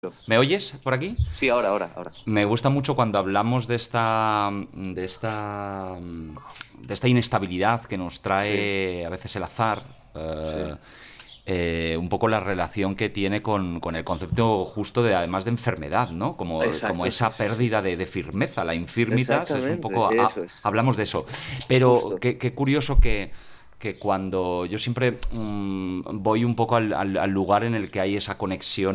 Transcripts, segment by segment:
¿Me oyes por aquí? Sí, ahora. Me gusta mucho cuando hablamos de esta inestabilidad que nos Sí, trae a veces el azar. sí, Un poco la relación que tiene con el concepto justo de, además de enfermedad, ¿no? Como exacto, sí, esa sí, sí. pérdida de firmeza, la infirmitas, es un poco... Exactamente, eso es, hablamos de eso. Pero justo. qué curioso que cuando yo siempre voy un poco al lugar en el que hay esa conexión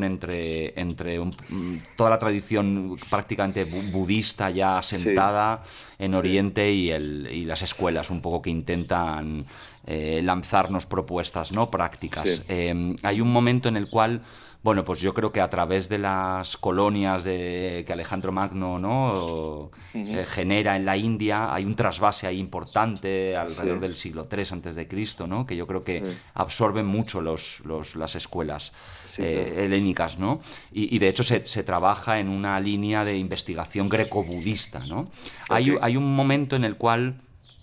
entre toda la tradición prácticamente budista ya Sí, asentada en sí, Oriente y las escuelas un poco que intentan lanzarnos propuestas, ¿no? sí. Prácticas. Hay un Ujú, momento en el cual, bueno, pues yo creo que a través de las colonias que Alejandro Magno, ¿no? ujú, Genera en la India, hay un trasvase ahí importante alrededor sí, del siglo III antes de Cristo, ¿no? Que yo creo que sí, absorben mucho las escuelas sí, claro. helénicas, ¿no? Y de hecho se trabaja en una línea de investigación greco-budista, ¿no? Ok, Hay un momento en el cual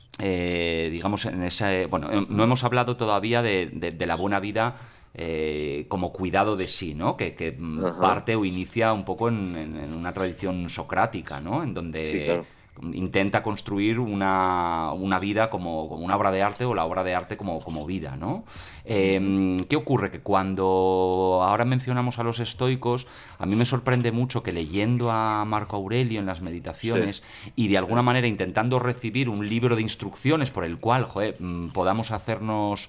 digamos, en ese. Bueno, no hemos hablado todavía de la buena vida como cuidado de sí, ¿no? Que ajá, parte o inicia un poco en una tradición socrática, ¿no? En sí, donde claro. intenta construir una vida como una obra de arte o la obra de arte como vida, ¿no? Ujú, ¿Qué ocurre? Que cuando ahora mencionamos a los estoicos, a mí me sorprende mucho que leyendo a Marco Aurelio en las sí, meditaciones y de sí, alguna manera intentando recibir un libro de instrucciones por el cual, joder, podamos hacernos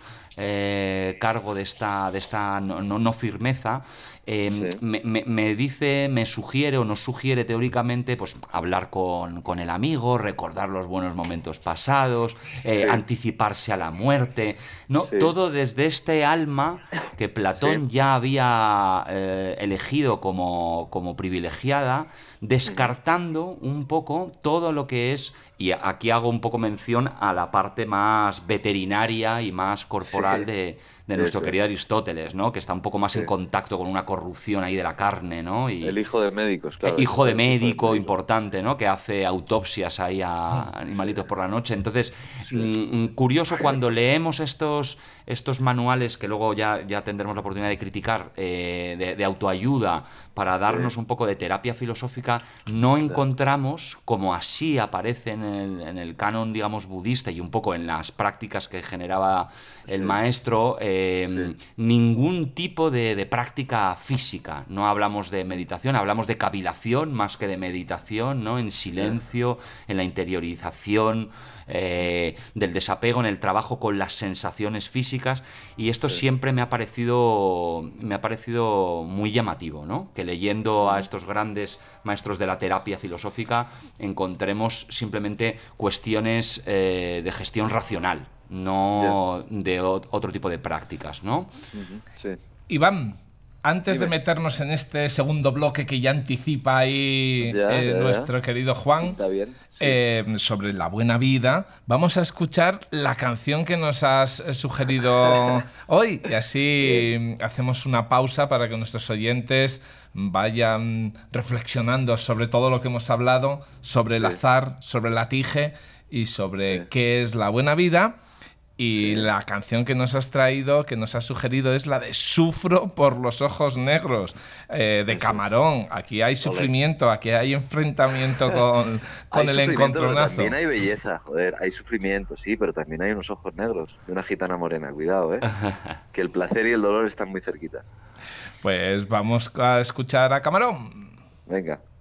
cargo de esta no firmeza, sí, me dice, me sugiere o nos sugiere teóricamente pues hablar con el amigo, recordar los buenos momentos pasados, sí, anticiparse a la muerte, ¿no? sí, Todo desde este alma que sí, Platón ya había elegido como privilegiada, ujú, descartando un poco todo lo que es, y aquí hago un poco mención a la parte más veterinaria y más sí, corporal de nuestro eso querido es, Aristóteles, ¿no? Que está un poco más sí. en contacto con una corrupción ahí de la carne, ¿no? El hijo de médicos, claro, Hijo de Aristóteles, hijo de médico médicos. importante, ¿no? Que hace autopsias ahí a Sí, animalitos por la noche. Entonces, sí, curioso cuando leemos estos manuales que luego ya tendremos la oportunidad de criticar, de autoayuda, para sí, darnos un poco de terapia filosófica, no claro, encontramos, como así aparece en el canon, digamos, budista y un poco en las prácticas que generaba el sí, maestro, sí, ningún tipo de práctica física. No hablamos de meditación, hablamos de cavilación más que de meditación, ¿no? En ya, silencio, en la interiorización, del desapego, en el trabajo con las sensaciones físicas. Y esto sí, siempre me ha parecido muy llamativo, ¿no? Que leyendo a ujú, estos grandes maestros de la terapia filosófica encontremos simplemente cuestiones de gestión racional, ya, no de otro tipo de prácticas, ¿no? ujú, sí. Iván, antes de Dime. meternos en este segundo bloque que ya anticipa ahí Ya. nuestro querido Juan, Pinta bien, sí. sobre la buena vida, vamos a escuchar la canción que nos has sugerido hoy y Bien. así hacemos una pausa para que nuestros oyentes vayan reflexionando sobre todo lo que hemos hablado, sobre el Sí, azar, sobre la tige y sí, sobre qué es la buena vida. Y sí. la canción que nos has traído, que nos has sugerido, es la de Sufro por los ojos negros, de Eso es. Camarón. Aquí hay Ole. sufrimiento, aquí hay enfrentamiento con Hay el sufrimiento, pero también encontronazo. hay belleza, joder. Hay sufrimiento, sí, pero también hay unos ojos negros de una gitana morena. Cuidado, ¿eh? Que el placer y el dolor están muy cerquita. Pues vamos a escuchar a Camarón. Venga.